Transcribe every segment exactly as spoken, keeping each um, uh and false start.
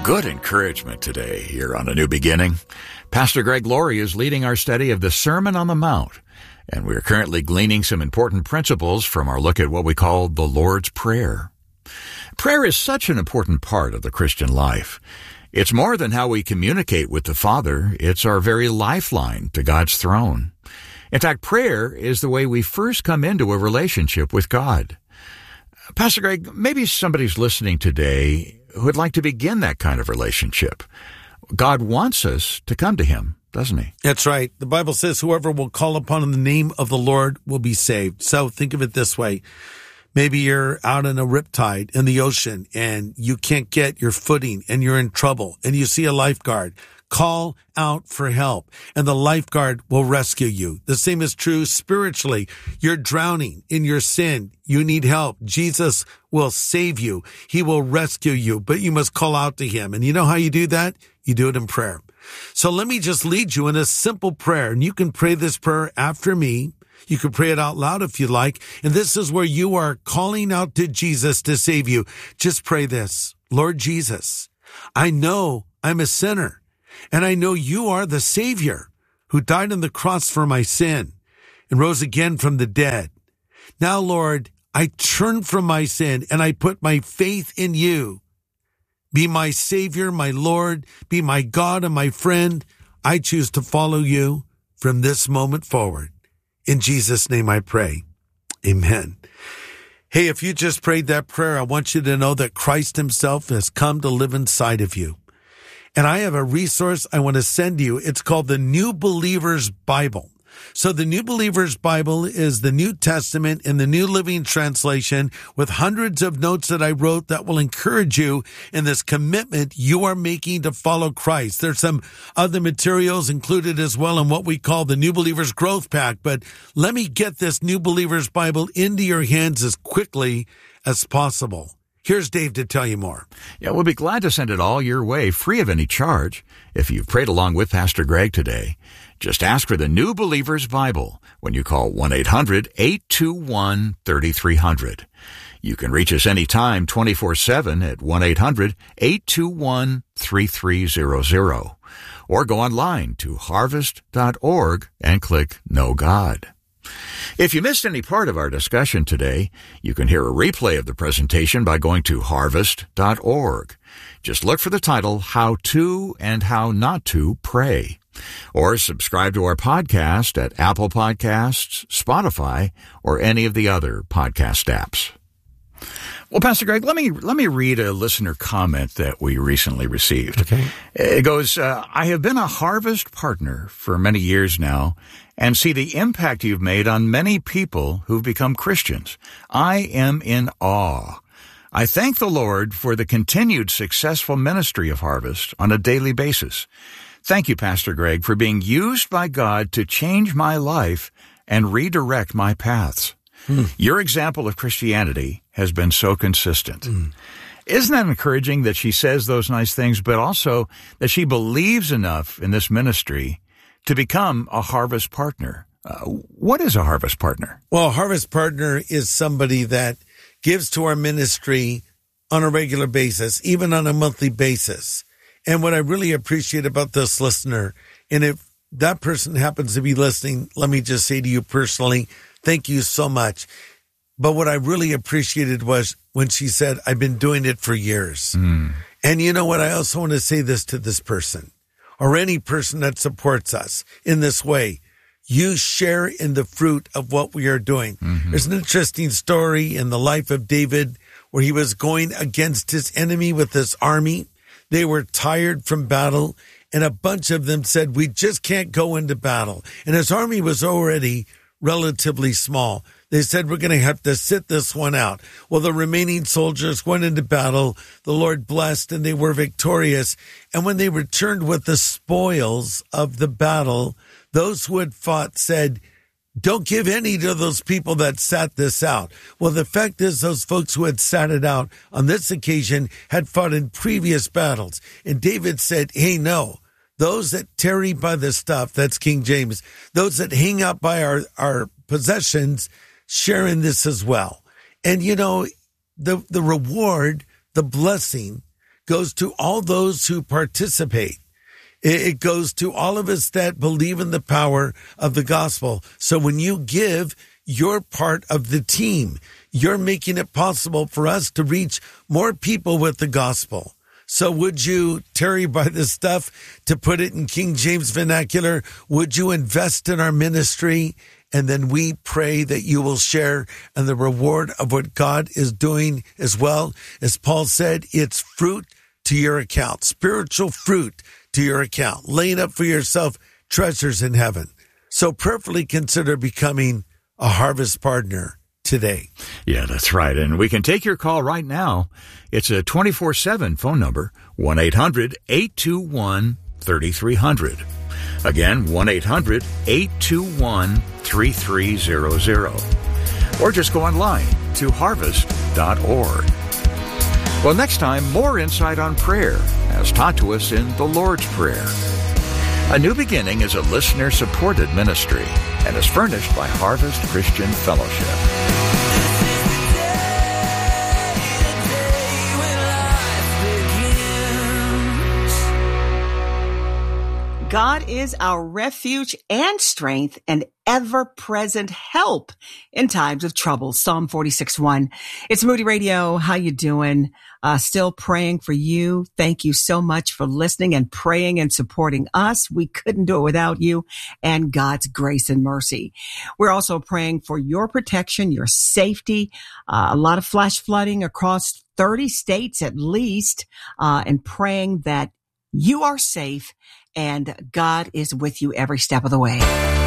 Good encouragement today here on A New Beginning. Pastor Greg Laurie is leading our study of the Sermon on the Mount, and we're currently gleaning some important principles from our look at what we call the Lord's Prayer. Prayer is such an important part of the Christian life. It's more than how we communicate with the Father. It's our very lifeline to God's throne. In fact, prayer is the way we first come into a relationship with God. Pastor Greg, maybe somebody's listening today who would like to begin that kind of relationship. God wants us to come to Him, doesn't He? That's right. The Bible says whoever will call upon the name of the Lord will be saved. So think of it this way. Maybe you're out in a riptide in the ocean and you can't get your footing and you're in trouble and you see a lifeguard. Call out for help and the lifeguard will rescue you. The same is true spiritually. You're drowning in your sin. You need help. Jesus will save you. He will rescue you, but you must call out to Him. And you know how you do that? You do it in prayer. So let me just lead you in a simple prayer, and you can pray this prayer after me. You can pray it out loud if you like. And this is where you are calling out to Jesus to save you. Just pray this. Lord Jesus, I know I'm a sinner. And I know you are the Savior who died on the cross for my sin and rose again from the dead. Now, Lord, I turn from my sin and I put my faith in you. Be my Savior, my Lord, be my God and my friend. I choose to follow you from this moment forward. In Jesus' name I pray. Amen. Hey, if you just prayed that prayer, I want you to know that Christ Himself has come to live inside of you. And I have a resource I want to send you. It's called the New Believer's Bible. So the New Believer's Bible is the New Testament in the New Living Translation with hundreds of notes that I wrote that will encourage you in this commitment you are making to follow Christ. There's some other materials included as well in what we call the New Believer's Growth Pack. But let me get this New Believer's Bible into your hands as quickly as possible. Here's Dave to tell you more. Yeah, we'll be glad to send it all your way, free of any charge. If you've prayed along with Pastor Greg today, just ask for the New Believer's Bible when you call one eight hundred eight two one three three zero zero. You can reach us anytime twenty-four seven at one eight hundred eight two one three three zero zero. Or go online to harvest dot org and click Know God. If you missed any part of our discussion today, you can hear a replay of the presentation by going to harvest dot org. Just look for the title, How to and How Not to Pray. Or subscribe to our podcast at Apple Podcasts, Spotify, or any of the other podcast apps. Well, Pastor Greg, let me let me read a listener comment that we recently received. Okay. It goes, uh, I have been a Harvest partner for many years now and see the impact you've made on many people who've become Christians. I am in awe. I thank the Lord for the continued successful ministry of Harvest on a daily basis. Thank you, Pastor Greg, for being used by God to change my life and redirect my paths. Mm. Your example of Christianity has been so consistent. Mm. Isn't that encouraging that she says those nice things, but also that she believes enough in this ministry to become a Harvest partner? Uh, what is a Harvest partner? Well, a Harvest partner is somebody that gives to our ministry on a regular basis, even on a monthly basis. And what I really appreciate about this listener, and if that person happens to be listening, let me just say to you personally, thank you so much. But what I really appreciated was when she said, I've been doing it for years. Mm. And you know what? I also want to say this to this person or any person that supports us in this way. You share in the fruit of what we are doing. Mm-hmm. There's an interesting story in the life of David where he was going against his enemy with his army. They were tired from battle, and a bunch of them said, we just can't go into battle. And his army was already relatively small. They said, we're going to have to sit this one out. Well, the remaining soldiers went into battle. The Lord blessed, and they were victorious. And when they returned with the spoils of the battle, those who had fought said, don't give any to those people that sat this out. Well, the fact is those folks who had sat it out on this occasion had fought in previous battles. And David said, hey, no, those that tarry by the stuff, that's King James, those that hang out by our, our possessions, share in this as well. And, you know, the, the reward, the blessing goes to all those who participate. It goes to all of us that believe in the power of the gospel. So when you give, you're part of the team. You're making it possible for us to reach more people with the gospel. So would you, Terry, buy this stuff, to put it in King James vernacular? Would you invest in our ministry? And then we pray that you will share in the reward of what God is doing as well. As Paul said, it's fruit to your account, spiritual fruit to your account, laying up for yourself treasures in heaven. So prayerfully consider becoming a harvest partner today. Yeah, that's right. And we can take your call right now. It's a twenty-four seven phone number, one eight hundred eight two one three three zero zero. Again, one eight hundred eight two one three three zero zero. Or just go online to harvest dot org. Well, next time, more insight on prayer, as taught to us in the Lord's Prayer. A New Beginning is a listener-supported ministry and is furnished by Harvest Christian Fellowship. God is our refuge and strength and ever-present help in times of trouble. Psalm forty-six one. It's Moody Radio. How you doing? Uh, still praying for you. Thank you so much for listening and praying and supporting us. We couldn't do it without you and God's grace and mercy. We're also praying for your protection, your safety. Uh, a lot of flash flooding across thirty states at least, uh, and praying that you are safe and God is with you every step of the way.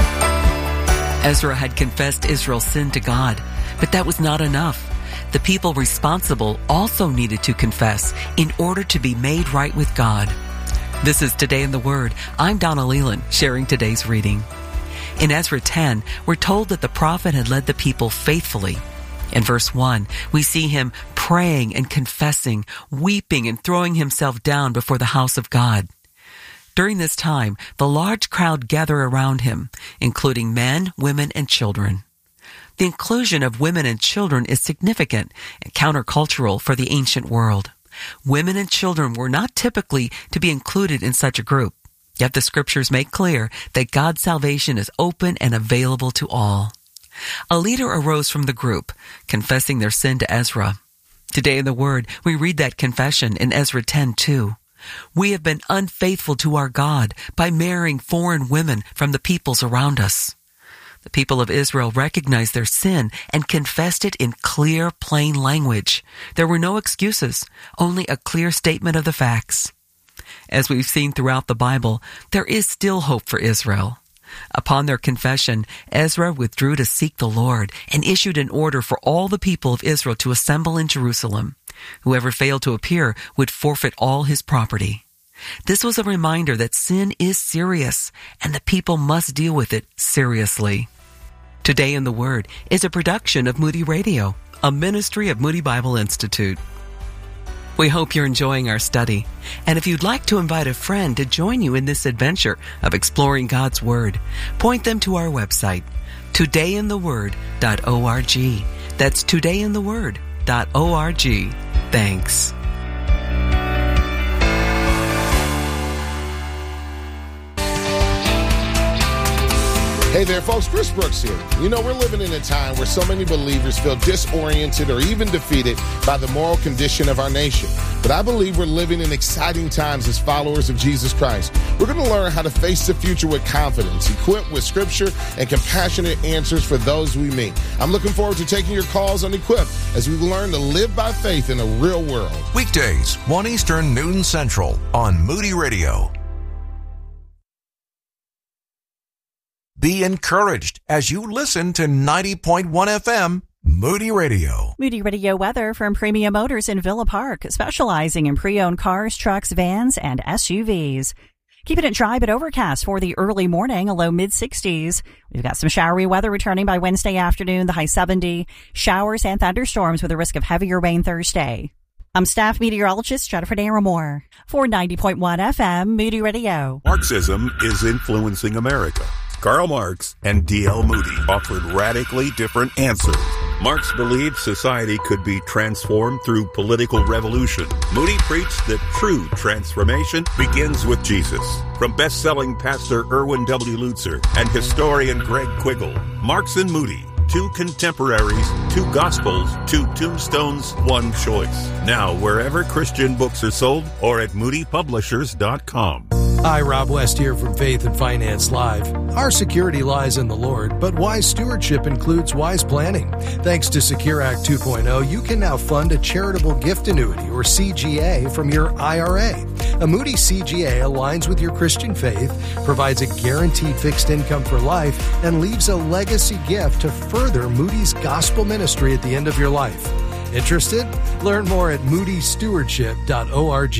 Ezra had confessed Israel's sin to God, but that was not enough. The people responsible also needed to confess in order to be made right with God. This is Today in the Word. I'm Donna Leland, sharing today's reading. In Ezra ten, we're told that the prophet had led the people faithfully. In verse one, we see him praying and confessing, weeping and throwing himself down before the house of God. During this time, the large crowd gather around him, including men, women, and children. The inclusion of women and children is significant and countercultural for the ancient world. Women and children were not typically to be included in such a group, yet the scriptures make clear that God's salvation is open and available to all. A leader arose from the group, confessing their sin to Ezra. Today in the Word, we read that confession in Ezra ten two. We have been unfaithful to our God by marrying foreign women from the peoples around us. The people of Israel recognized their sin and confessed it in clear, plain language. There were no excuses, only a clear statement of the facts. As we've seen throughout the Bible, there is still hope for Israel. Upon their confession, Ezra withdrew to seek the Lord and issued an order for all the people of Israel to assemble in Jerusalem. Whoever failed to appear would forfeit all his property. This was a reminder that sin is serious and the people must deal with it seriously. Today in the Word is a production of Moody Radio, a ministry of Moody Bible Institute. We hope you're enjoying our study. And if you'd like to invite a friend to join you in this adventure of exploring God's Word, point them to our website, today in the word dot org. That's today in the word dot org. Thanks. Hey there, folks. Chris Brooks here. You know, we're living in a time where so many believers feel disoriented or even defeated by the moral condition of our nation. But I believe we're living in exciting times as followers of Jesus Christ. We're going to learn how to face the future with confidence, equipped with scripture and compassionate answers for those we meet. I'm looking forward to taking your calls on Equip as we learn to live by faith in a real world. Weekdays, one Eastern, noon Central on Moody Radio. Be encouraged as you listen to ninety point one F M, Moody Radio. Moody Radio weather from Premium Motors in Villa Park, specializing in pre-owned cars, trucks, vans, and S U Vs. Keeping it dry but overcast for the early morning, a low mid sixties. We've got some showery weather returning by Wednesday afternoon, the high seventy. Showers and thunderstorms with a risk of heavier rain Thursday. I'm staff meteorologist Jennifer Naramore for ninety point one F M, Moody Radio. Marxism is influencing America. Karl Marx and D L Moody offered radically different answers Marx believed society could be transformed through political revolution. Moody preached that true transformation begins with Jesus. From best-selling pastor Erwin W. Lutzer and historian Greg Quiggle, Marx and Moody, two contemporaries, two gospels, two tombstones, one choice. Now, wherever Christian books are sold or at moody publishers dot com. Hi, Rob West here from Faith and Finance Live. Our security lies in the Lord, but wise stewardship includes wise planning. Thanks to Secure Act two point oh, you can now fund a charitable gift annuity, or C G A, from your I R A. A Moody C G A aligns with your Christian faith, provides a guaranteed fixed income for life, and leaves a legacy gift to further Moody's gospel ministry at the end of your life. Interested? Learn more at moody stewardship dot org.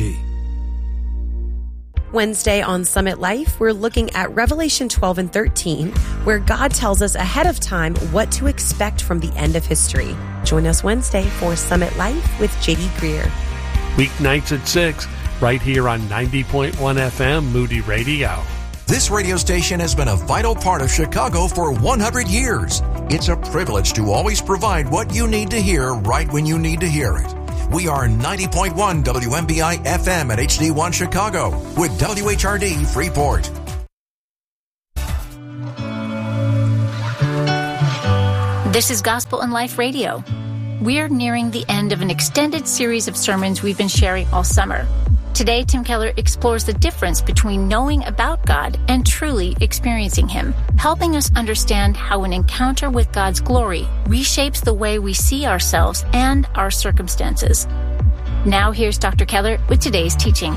Wednesday on Summit Life, we're looking at Revelation twelve and thirteen, where God tells us ahead of time what to expect from the end of history. Join us Wednesday for Summit Life with J D Greer. Weeknights at six, right here on ninety point one F M Moody Radio. This radio station has been a vital part of Chicago for one hundred years. It's a privilege to always provide what you need to hear right when you need to hear it. We are ninety point one W M B I F M at H D one Chicago with W H R D Freeport. This is Gospel and Life Radio. We're nearing the end of an extended series of sermons we've been sharing all summer. Today, Tim Keller explores the difference between knowing about God and truly experiencing Him, helping us understand how an encounter with God's glory reshapes the way we see ourselves and our circumstances. Now here's Doctor Keller with today's teaching.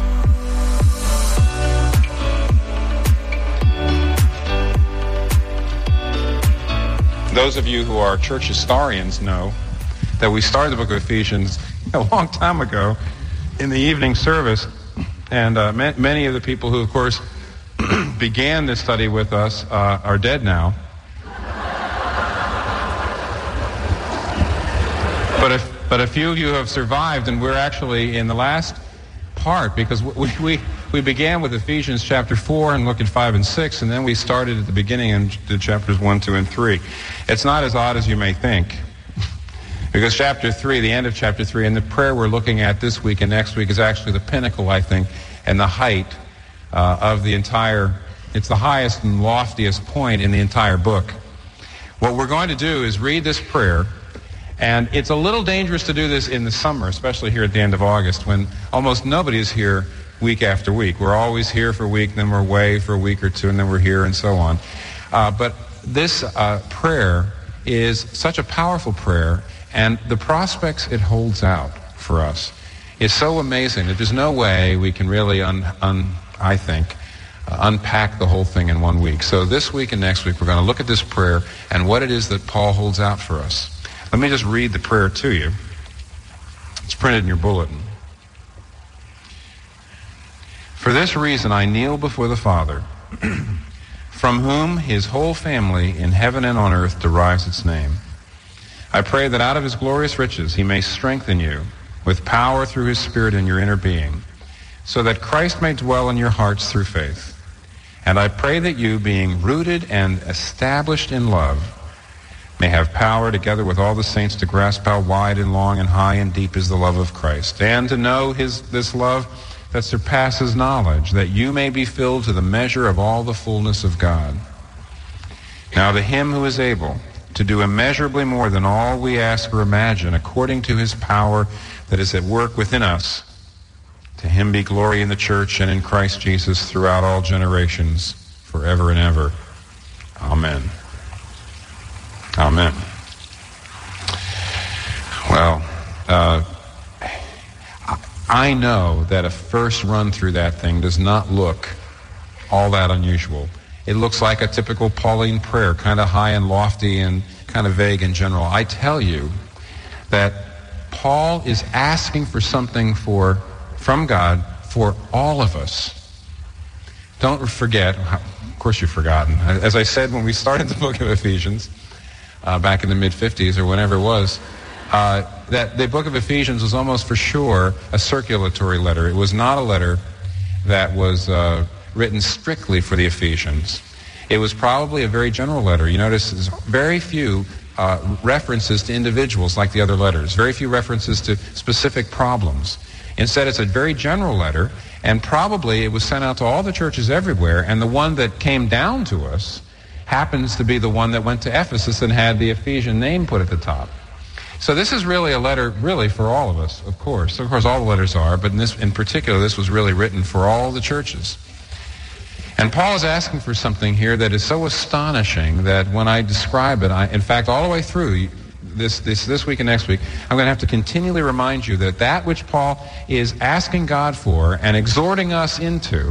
Those of you who are church historians know that we started the book of Ephesians a long time ago in the evening service, and uh, ma- many of the people who, of course, began this study with us uh, are dead now. But if, but a few of you have survived, and we're actually in the last part, because we we, we began with Ephesians chapter four and looked at five and six, and then we started at the beginning and did chapters one, two, and three. It's not as odd as you may think. Because chapter three, the end of chapter three, and the prayer we're looking at this week and next week is actually the pinnacle, I think, and the height uh, of the entire, it's the highest and loftiest point in the entire book. What we're going to do is read this prayer, and it's a little dangerous to do this in the summer, especially here at the end of August, when almost nobody is here week after week. We're always here for a week, then we're away for a week or two, and then we're here, and so on. Uh, but this uh, prayer is such a powerful prayer, and the prospects it holds out for us is so amazing that there's no way we can really, un, un, I think, uh, unpack the whole thing in one week. So this week and next week, we're going to look at this prayer and what it is that Paul holds out for us. Let me just read the prayer to you. It's printed in your bulletin. For this reason I kneel before the Father, from whom his whole family in heaven and on earth derives its name. I pray that out of his glorious riches he may strengthen you with power through his Spirit in your inner being, so that Christ may dwell in your hearts through faith. And I pray that you, being rooted and established in love, may have power together with all the saints to grasp how wide and long and high and deep is the love of Christ, and to know his this love that surpasses knowledge, that you may be filled to the measure of all the fullness of God. Now to him who is able to do immeasurably more than all we ask or imagine, according to his power that is at work within us. To him be glory in the church and in Christ Jesus throughout all generations, forever and ever. Amen. Amen. Well, uh, I know that a first run through that thing does not look all that unusual. It looks like a typical Pauline prayer, kind of high and lofty and kind of vague in general. I tell you that Paul is asking for something for from God for all of us. Don't forget, of course you've forgotten, as I said when we started the book of Ephesians, uh, back in the mid-fifties or whenever it was, uh, that the book of Ephesians was almost for sure a circulatory letter. It was not a letter that was uh, written strictly for the Ephesians. It was probably a very general letter. You notice there's very few uh, references to individuals like the other letters, very few references to specific problems. Instead, it's a very general letter, and probably it was sent out to all the churches everywhere, and the one that came down to us happens to be the one that went to Ephesus and had the Ephesian name put at the top. So this is really a letter, really, for all of us, of course. Of course, all the letters are, but in this, in particular, this was really written for all the churches. And Paul is asking for something here that is so astonishing that when I describe it, I, in fact, all the way through this, this, this week and next week, I'm going to have to continually remind you that that which Paul is asking God for and exhorting us into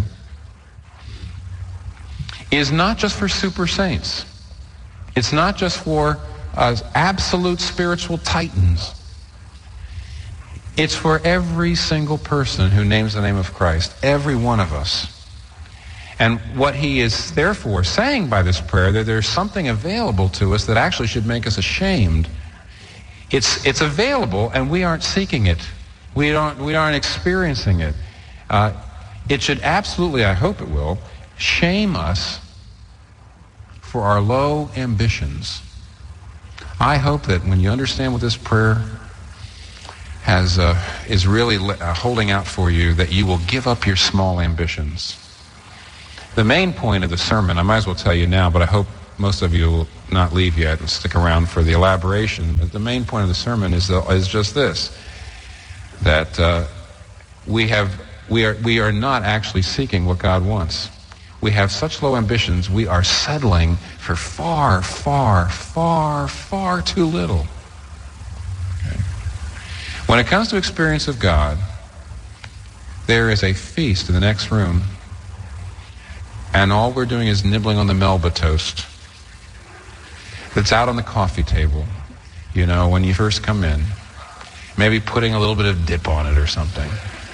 is not just for super saints. It's not just for uh, absolute spiritual titans. It's for every single person who names the name of Christ, every one of us. And what he is therefore saying by this prayer, that there's something available to us that actually should make us ashamed. It's it's available, and we aren't seeking it. We don't we aren't experiencing it. Uh, it should absolutely, I hope it will, shame us for our low ambitions. I hope that when you understand what this prayer has uh, is really uh, holding out for you, that you will give up your small ambitions. The main point of the sermon, I might as well tell you now, but I hope most of you will not leave yet and stick around for the elaboration. But the main point of the sermon is the, is just this: that uh, we have we are we are not actually seeking what God wants. We have such low ambitions. We are settling for far, far, far, far too little. Okay. When it comes to experience of God, there is a feast in the next room. And all we're doing is nibbling on the Melba toast that's out on the coffee table, you know, when you first come in. Maybe putting a little bit of dip on it or something.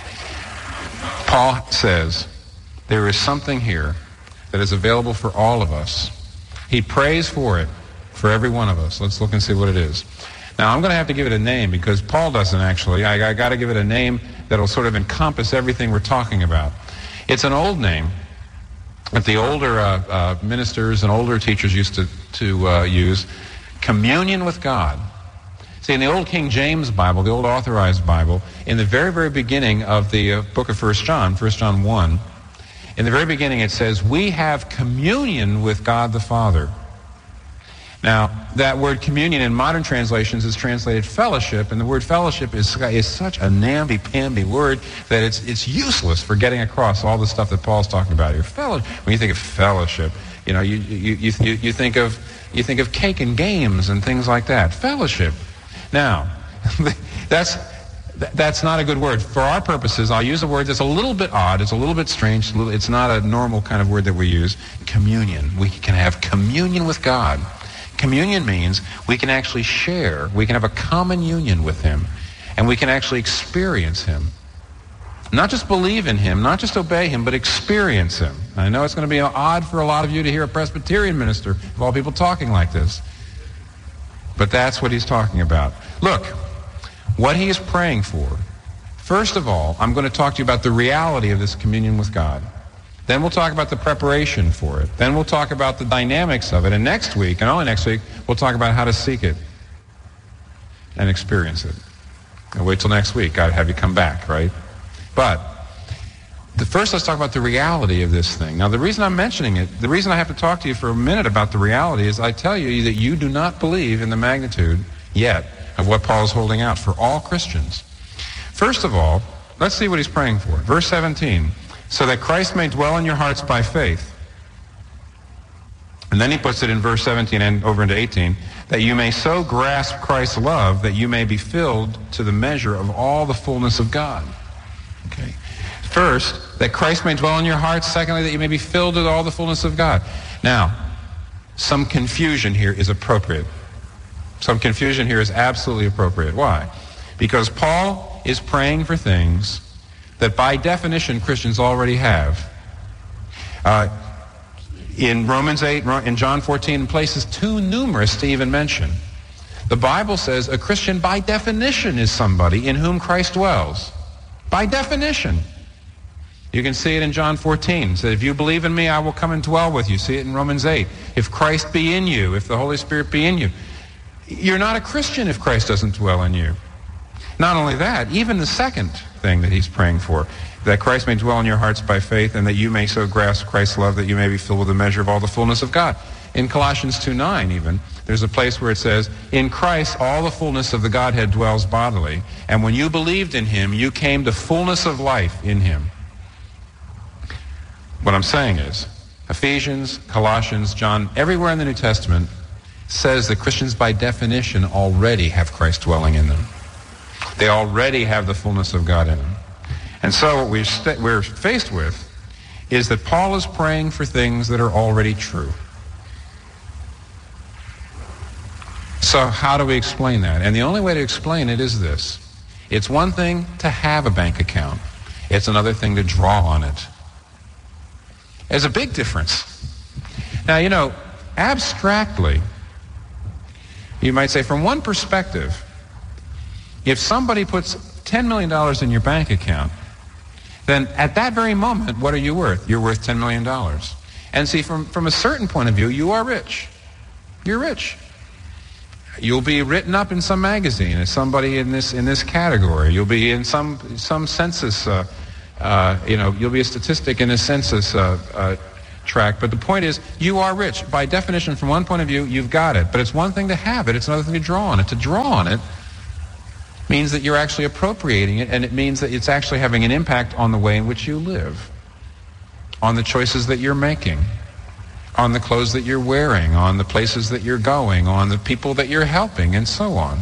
Paul says there is something here that is available for all of us. He prays for it for every one of us. Let's look and see what it is. Now, I'm going to have to give it a name because Paul doesn't actually. I, I got to give it a name that'll sort of encompass everything we're talking about. It's an old name that the older uh, uh, ministers and older teachers used to, to uh, use, communion with God. See, in the old King James Bible, the old Authorized Bible, in the very, very beginning of the uh, book of First John, First John one, in the very beginning it says, we have communion with God the Father. Now, that word communion in modern translations is translated fellowship, and the word fellowship is, is such a namby-pamby word that it's it's useless for getting across all the stuff that Paul's talking about here. Fellowship. When you think of fellowship, you know, you you you you, you think of you think of cake and games and things like that. Fellowship. Now, that's that's not a good word for our purposes. I'll use a word that's a little bit odd. It's a little bit strange. It's, a little, it's not a normal kind of word that we use. Communion. We can have communion with God. Communion means we can actually share, we can have a common union with him, and we can actually experience him. Not just believe in him, not just obey him, but experience him. I know it's going to be odd for a lot of you to hear a Presbyterian minister, of all people, talking like this. But that's what he's talking about. Look, what he is praying for. First of all, I'm going to talk to you about the reality of this communion with God. Then we'll talk about the preparation for it. Then we'll talk about the dynamics of it. And next week, and only next week, we'll talk about how to seek it and experience it. And wait till next week. I'd have you come back, right? But the first, let's talk about the reality of this thing. Now, the reason I'm mentioning it, the reason I have to talk to you for a minute about the reality is I tell you that you do not believe in the magnitude yet of what Paul is holding out for all Christians. First of all, let's see what he's praying for. Verse seventeen. So that Christ may dwell in your hearts by faith. And then he puts it in verse seventeen and over into eighteen, that you may so grasp Christ's love that you may be filled to the measure of all the fullness of God. Okay. First, that Christ may dwell in your hearts. Secondly, that you may be filled with all the fullness of God. Now, some confusion here is appropriate. Some confusion here is absolutely appropriate. Why? Because Paul is praying for things that by definition Christians already have. Uh, in Romans eight, in John fourteen, in places too numerous to even mention, the Bible says a Christian by definition is somebody in whom Christ dwells. By definition. You can see it in John fourteen. It says, if you believe in me, I will come and dwell with you. See it in Romans eight. If Christ be in you, if the Holy Spirit be in you. You're not a Christian if Christ doesn't dwell in you. Not only that, even the second thing that he's praying for, that Christ may dwell in your hearts by faith, and that you may so grasp Christ's love that you may be filled with the measure of all the fullness of God. In Colossians two nine even, there's a place where it says, in Christ all the fullness of the Godhead dwells bodily, and when you believed in him, you came to fullness of life in him. What I'm saying is, Ephesians, Colossians, John, everywhere in the New Testament says that Christians by definition already have Christ dwelling in them. They already have the fullness of God in them. And so what we're, st- we're faced with is that Paul is praying for things that are already true. So how do we explain that? And the only way to explain it is this. It's one thing to have a bank account. It's another thing to draw on it. There's a big difference. Now, you know, abstractly, you might say from one perspective, if somebody puts ten million dollars in your bank account, then at that very moment, what are you worth? You're worth ten million dollars. And see, from, from a certain point of view, you are rich. You're rich. You'll be written up in some magazine as somebody in this in this category. You'll be in some some census, uh, uh, you know, you'll be a statistic in a census uh, uh, tract. But the point is, you are rich. By definition, from one point of view, you've got it. But it's one thing to have it. It's another thing to draw on it. To draw on it means that you're actually appropriating it, and it means that it's actually having an impact on the way in which you live, on the choices that you're making, on the clothes that you're wearing, on the places that you're going, on the people that you're helping, and so on.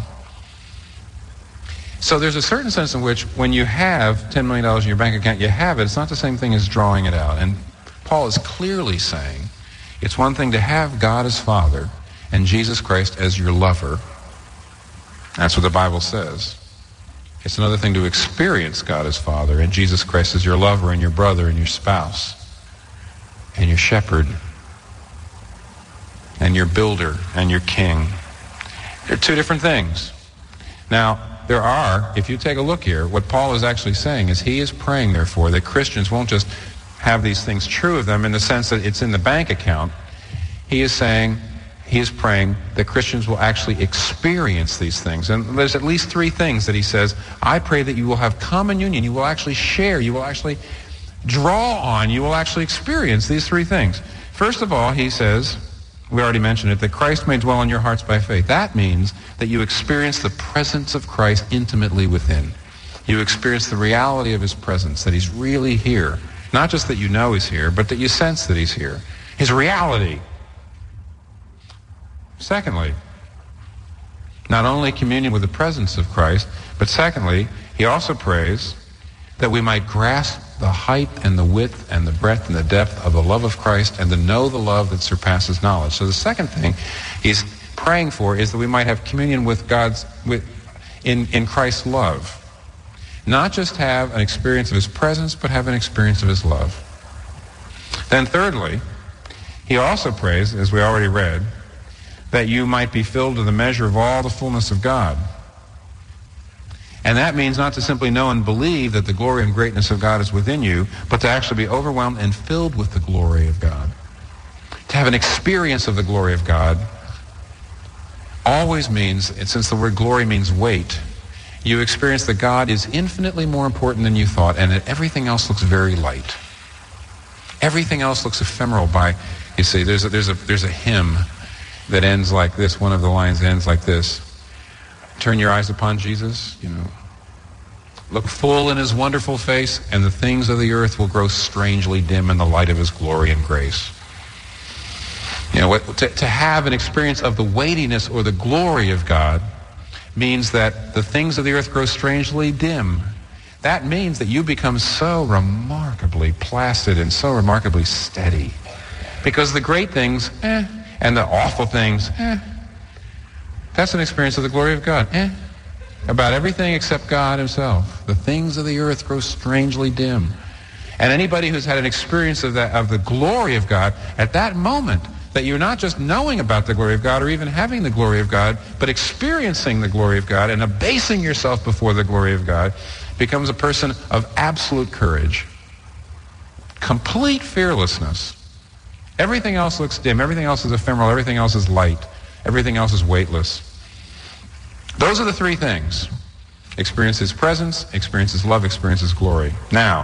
So there's a certain sense in which when you have ten million dollars in your bank account, you have it. It's not the same thing as drawing it out. And Paul is clearly saying it's one thing to have God as Father and Jesus Christ as your lover. That's what the Bible says. It's another thing to experience God as Father and Jesus Christ as your lover and your brother and your spouse and your shepherd and your builder and your king. They're two different things. Now, there are, if you take a look here, what Paul is actually saying is he is praying, therefore, that Christians won't just have these things true of them in the sense that it's in the bank account. He is saying, he is praying that Christians will actually experience these things. And there's at least three things that he says. I pray that you will have common union. You will actually share. You will actually draw on. You will actually experience these three things. First of all, he says, we already mentioned it, that Christ may dwell in your hearts by faith. That means that you experience the presence of Christ intimately within. You experience the reality of his presence, that he's really here. Not just that you know he's here, but that you sense that he's here. His reality. Secondly, not only communion with the presence of Christ, but secondly, he also prays that we might grasp the height and the width and the breadth and the depth of the love of Christ and to know the love that surpasses knowledge. So the second thing he's praying for is that we might have communion with God's, with, in, in Christ's love. Not just have an experience of his presence, but have an experience of his love. Then thirdly, he also prays, as we already read, that you might be filled to the measure of all the fullness of God. And that means not to simply know and believe that the glory and greatness of God is within you, but to actually be overwhelmed and filled with the glory of God. To have an experience of the glory of God always means, and since the word glory means weight, you experience that God is infinitely more important than you thought, and that everything else looks very light. Everything else looks ephemeral by, you see, there's a, there's a, there's a hymn that ends like this. One of the lines ends like this. Turn your eyes upon Jesus, you know. Look full in his wonderful face, and the things of the earth will grow strangely dim in the light of his glory and grace. You know, what, to, to have an experience of the weightiness or the glory of God means that the things of the earth grow strangely dim. That means that you become so remarkably placid and so remarkably steady. Because the great things, eh, and the awful things, eh, that's an experience of the glory of God. Eh, about everything except God himself. The things of the earth grow strangely dim. And anybody who's had an experience of that, of the glory of God, at that moment, that you're not just knowing about the glory of God or even having the glory of God, but experiencing the glory of God and abasing yourself before the glory of God, becomes a person of absolute courage, complete fearlessness. Everything else looks dim. Everything else is ephemeral. Everything else is light. Everything else is weightless. Those are the three things. Experience his presence, experience his love, experience his glory. Now,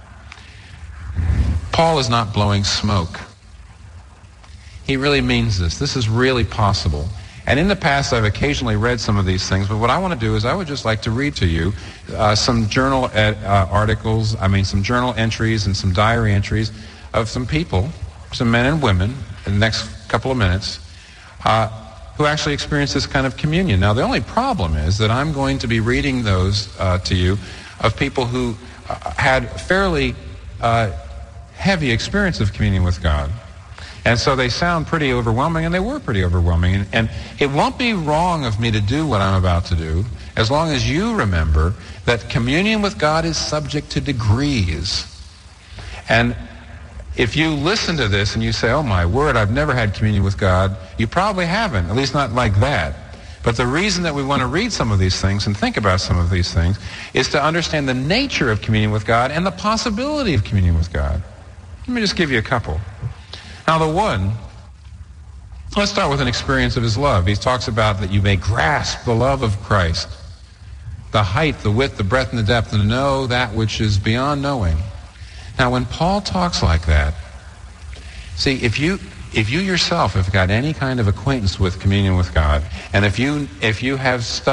Paul is not blowing smoke. He really means this. This is really possible. And in the past, I've occasionally read some of these things, but what I want to do is I would just like to read to you uh, some journal ed- uh, articles, I mean some journal entries and some diary entries of some people, some men and women, in the next couple of minutes, uh, who actually experienced this kind of communion. Now, the only problem is that I'm going to be reading those uh, to you of people who uh, had fairly uh, heavy experience of communion with God. And so they sound pretty overwhelming, and they were pretty overwhelming. And, and it won't be wrong of me to do what I'm about to do, as long as you remember that communion with God is subject to degrees. And if you listen to this and you say, oh my word, I've never had communion with God, you probably haven't, at least not like that. But the reason that we want to read some of these things and think about some of these things is to understand the nature of communion with God and the possibility of communion with God. Let me just give you a couple. Now, the one, let's start with an experience of his love. He talks about that you may grasp the love of Christ, the height, the width, the breadth, and the depth, and know that which is beyond knowing. Now, when Paul talks like that, see, if you if you yourself have got any kind of acquaintance with communion with God, and if you if you have studied